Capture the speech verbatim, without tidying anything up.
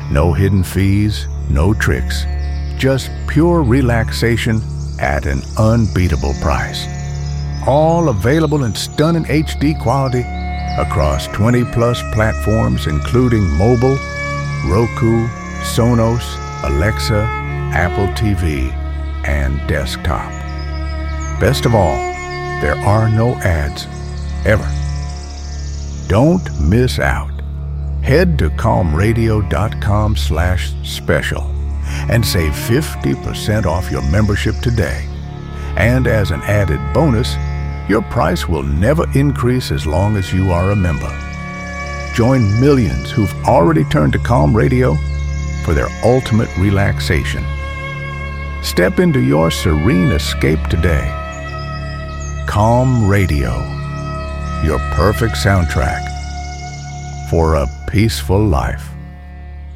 No hidden fees, no tricks. Just pure relaxation at an unbeatable price. All available in stunning H D quality across twenty plus platforms including mobile, Roku, Sonos, Alexa, Apple T V, and desktop. Best of all, there are no ads, ever. Don't miss out. Head to calm radio dot com slash special and save fifty percent off your membership today. And as an added bonus, your price will never increase as long as you are a member. Join millions who've already turned to Calm Radio for their ultimate relaxation. Step into your serene escape today. Calm Radio, your perfect soundtrack for a peaceful life.